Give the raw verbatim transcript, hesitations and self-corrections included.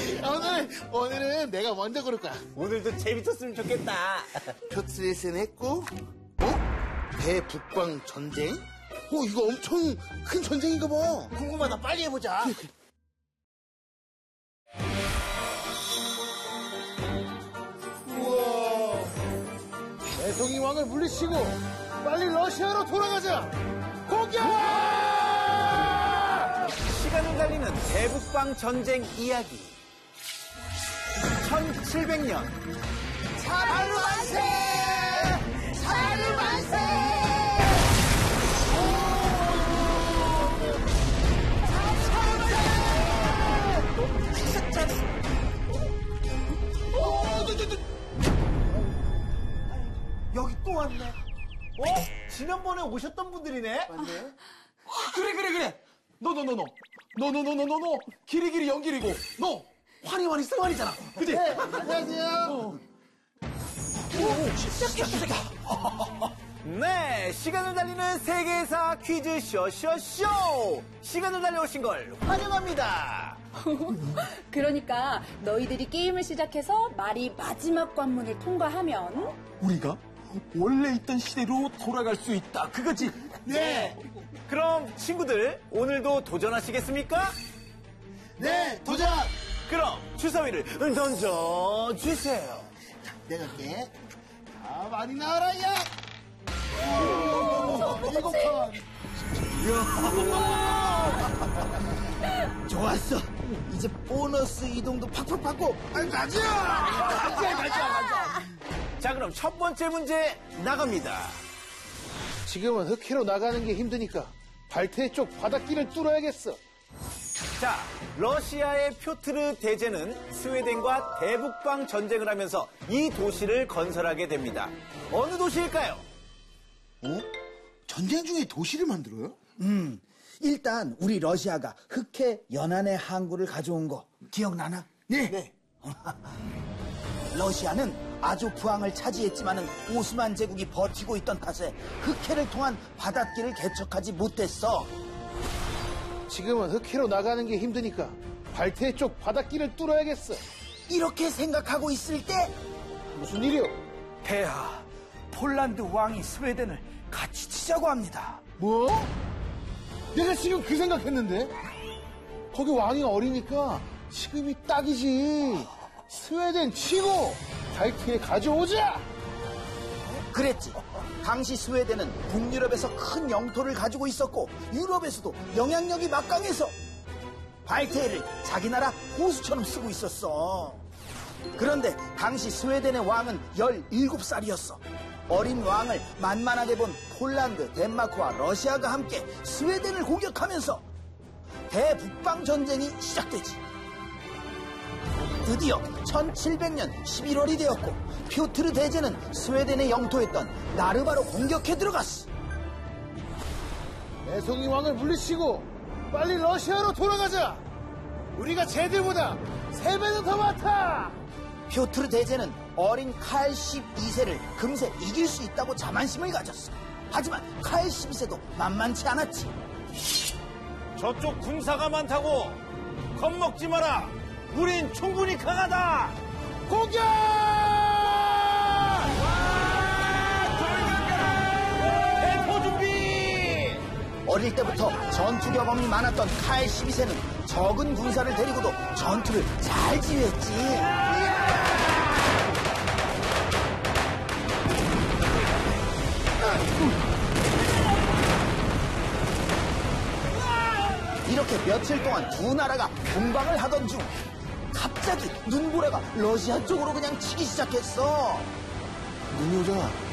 오늘, 오늘은 내가 먼저 고를 거야. 오늘도 재밌었으면 좋겠다. 표트레이스는 했고, 어? 대북방 전쟁? 어, 이거 엄청 큰 전쟁인가 봐. 궁금하다. 빨리 해보자. 우와. 대성이 왕을 물리치고 빨리 러시아로 돌아가자. 공격! 시간을 달리는 대북방 전쟁 이야기. 천칠백 년. 자루 만세! 자루 만세! 여기 또 왔네. 어? 지난번에 오셨던 분들이네? 맞네. 그래 그래 그래 너 너 너 너 너 너 너 너 너 너 길이 길이 연길이고 너 환희 환희 승환이잖아 그치? 네, 안녕하세요. 어. 네, 시간을 달리는 세계사 퀴즈쇼 쇼쇼. 시간을 달려오신 걸 환영합니다. 그러니까 너희들이 게임을 시작해서 말이 마지막 관문을 통과하면 우리가 원래 있던 시대로 돌아갈 수 있다 그거지? 네. 그럼 친구들 오늘도 도전하시겠습니까? 네, 도전! 그럼 주사위를 던져 주세요. 내가 할게. 자, 많이 나와라, 야! 일곱 판. 좋았어. 이제 보너스 이동도 팍팍 받고, 아니, 가자! 가자, 가자, 가자. 자, 그럼 첫 번째 문제 나갑니다. 지금은 흑해로 나가는 게 힘드니까 발태 쪽 바닷길을 뚫어야겠어. 자, 러시아의 표트르 대제는 스웨덴과 대북방 전쟁을 하면서 이 도시를 건설하게 됩니다. 어느 도시일까요? 어? 전쟁 중에 도시를 만들어요? 음, 일단 우리 러시아가 흑해 연안의 항구를 가져온 거 기억나나? 네. 네. 러시아는 아조프항을 차지했지만은 오스만 제국이 버티고 있던 탓에 흑해를 통한 바닷길을 개척하지 못했어. 지금은 흑해로 나가는 게 힘드니까 발태 쪽 바닷길을 뚫어야겠어. 이렇게 생각하고 있을 때 무슨 일이요? 폐하, 폴란드 왕이 스웨덴을 같이 치자고 합니다. 뭐? 내가 지금 그 생각했는데? 거기 왕이 어리니까 지금이 딱이지. 스웨덴 치고 발트에 가져오자! 그랬지. 당시 스웨덴은 북유럽에서 큰 영토를 가지고 있었고 유럽에서도 영향력이 막강해서 발트해를 자기 나라 호수처럼 쓰고 있었어. 그런데 당시 스웨덴의 왕은 열일곱 살이었어. 어린 왕을 만만하게 본 폴란드, 덴마크와 러시아가 함께 스웨덴을 공격하면서 대북방 전쟁이 시작되지. 드디어 천칠백 년 십일월이 되었고 표트르 대제는 스웨덴의 영토였던 나르바로 공격해 들어갔어. 대성이 왕을 물리치고 빨리 러시아로 돌아가자. 우리가 쟤들보다 세 배는 더 많다. 표트르 대제는 어린 칼 십이 세를 금세 이길 수 있다고 자만심을 가졌어. 하지만 칼 십이 세도 만만치 않았지. 저쪽 군사가 많다고 겁먹지 마라. 우린 충분히 강하다. 공격! 대포 준비. 어릴 때부터 전투 경험이 많았던 칼 십이 세는 적은 군사를 데리고도 전투를 잘 지휘했지. 이렇게 며칠 동안 두 나라가 공방을 하던 중 갑자기 눈보라가 러시아 쪽으로 그냥 치기 시작했어. 눈이 오잖아.